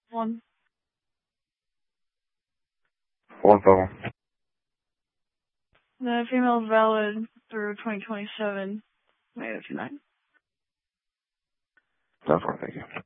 One. One phone. The female is valid through 2027, May of 9. That's fine, thank you.